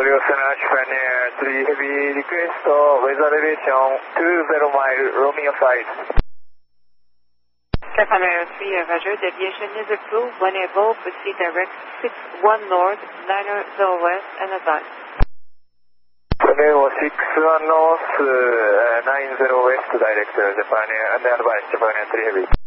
Lieutenant Japan 3 Heavy request with elevation 20 mile Romeo side. Japan Air 3, Roger. Deviation is approved. When able, proceed direct 61 north, 90 west, and advance. Level 61 north, 90 west direct Japan Air and advance Japan Air 3 Heavy.